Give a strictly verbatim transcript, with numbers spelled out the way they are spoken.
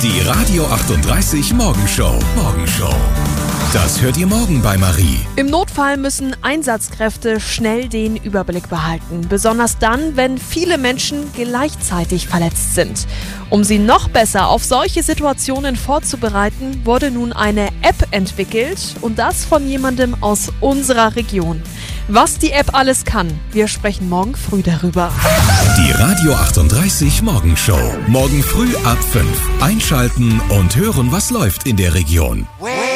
Die Radio achtunddreißig Morgenshow. Morgenshow. Das hört ihr morgen bei Marie. Im Notfall müssen Einsatzkräfte schnell den Überblick behalten. Besonders dann, wenn viele Menschen gleichzeitig verletzt sind. Um sie noch besser auf solche Situationen vorzubereiten, wurde nun eine App entwickelt. Und das von jemandem aus unserer Region. Was die App alles kann, wir sprechen morgen früh darüber. Die Radio achtunddreißig Morgenshow. Morgen früh ab fünf. Einschalten und hören, was läuft in der Region.